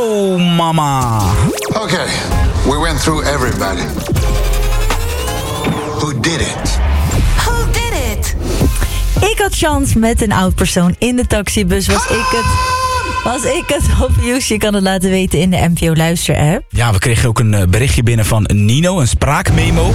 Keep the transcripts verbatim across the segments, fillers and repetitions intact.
Oh, mama. Okay, we went through everybody. Who did it? Who did it? Ik had chance met een oud persoon in de taxibus. Was ik het... Was ik het op Joes? Je kan het laten weten in de M V O Luister-app. Ja, we kregen ook een uh, berichtje binnen van Nino, een spraakmemo.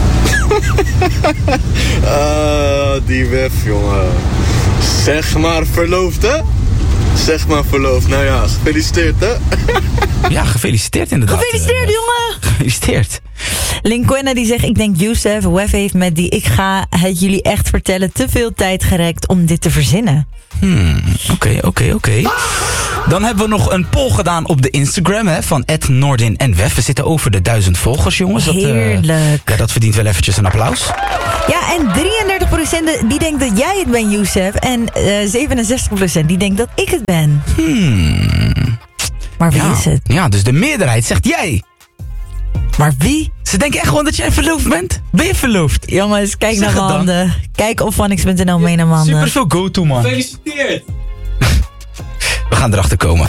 Ah, die wef, jongen. Zeg maar verloofd, hè? Zeg maar verloofd. Nou ja, gefeliciteerd, hè? Ja, gefeliciteerd inderdaad. Gefeliciteerd, uh, jongen! Gefeliciteerd. Linquenna die zegt, ik denk Youssef, Wef heeft met die ik ga het jullie echt vertellen te veel tijd gerekt om dit te verzinnen. Hmm, oké, oké, oké. Dan hebben we nog een poll gedaan op de Instagram hè, van at Noordin en Wef. We zitten over de duizend volgers, jongens. Dat, uh, Heerlijk. ja, dat verdient wel eventjes een applaus. Ja, en drieëndertig procent die denkt dat jij het bent, Youssef. En uh, zevenenzestig procent die denkt dat ik het ben. Hmm. Maar wie Ja, is het? ja, dus de meerderheid zegt jij. Maar wie? Ze denken echt gewoon dat jij verloofd bent. Ben je verloofd? Jongens, kijk Zeg naar mijn het dan. handen. Kijk op Phonics punt n l mee naar mijn handen. Super veel go-to, man. Gefeliciteerd! We gaan erachter komen.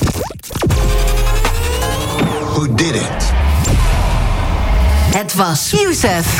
Who did it? Het was Youssef.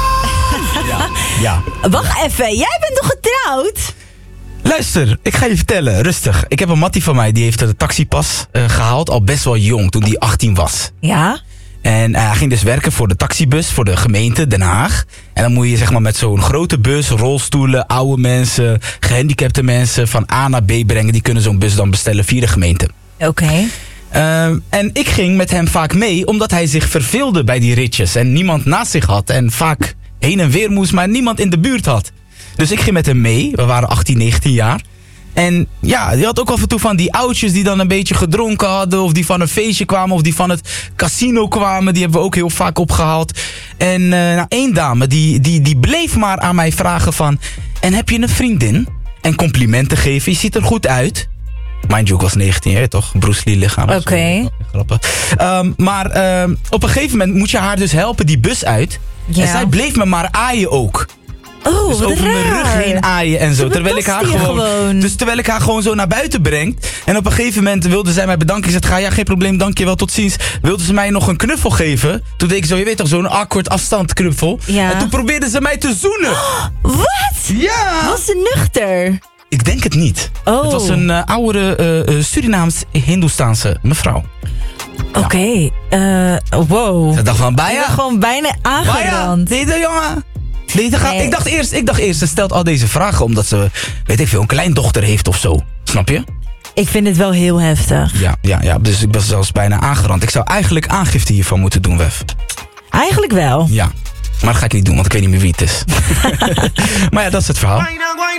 Ja. Wacht even, jij bent toch getrouwd? Luister, ik ga je vertellen, rustig. Ik heb een mattie van mij, die heeft de taxipas uh, gehaald, al best wel jong, toen die achttien was. Ja. En uh, hij ging dus werken voor de taxibus, voor de gemeente Den Haag. En dan moet je zeg maar met zo'n grote bus, rolstoelen, oude mensen, gehandicapte mensen van A naar B brengen. Die kunnen zo'n bus dan bestellen via de gemeente. Oké. Okay. Uh, en ik ging met hem vaak mee, omdat hij zich verveelde bij die ritjes. En niemand naast zich had. En vaak heen en weer moest, maar niemand in de buurt had. Dus ik ging met hem mee. We waren achttien, negentien jaar. En ja, die had ook af en toe van die oudjes die dan een beetje gedronken hadden. Of die van een feestje kwamen. Of die van het casino kwamen. Die hebben we ook heel vaak opgehaald. En uh, nou, één dame die, die, die bleef maar aan mij vragen van... En heb je een vriendin? En complimenten geven. Je ziet er goed uit. Mind you, ik was negentien, hè, toch? Bruce Lee lichaam. Oké. Okay. Grappig. Um, maar um, op een gegeven moment moet je haar dus helpen die bus uit. Ja. En zij bleef me maar aaien ook. Oh, dus wat over raar. mijn rug heen aaien en zo. Wat terwijl ik haar gewoon, gewoon. Dus terwijl ik haar gewoon zo naar buiten breng. En op een gegeven moment wilde zij mij bedanken. Ik zei, ga ja, geen probleem, dankjewel, tot ziens. Wilde ze mij nog een knuffel geven. Toen deed ik zo, je weet toch, zo'n awkward afstand knuffel. Ja. En toen probeerde ze mij te zoenen. Oh, wat? Ja. Was ze nuchter? Ik denk het niet. Oh. Het was een uh, oudere uh, Surinaams-Hindoestaanse mevrouw. Oké, okay. uh, wow. Ze dacht van, bij je? Gewoon bijna aangerand. Deed je, jongen? Nee, gaat, nee. ik, dacht eerst, ik dacht eerst, ze stelt al deze vragen omdat ze, weet ik veel, een kleindochter heeft of zo. Snap je? Ik vind het wel heel heftig. Ja, ja, ja, dus ik was zelfs bijna aangerand. Ik zou eigenlijk aangifte hiervan moeten doen, Wef. Eigenlijk wel. Ja, maar dat ga ik niet doen, want ik weet niet meer wie het is. Maar ja, dat is het verhaal.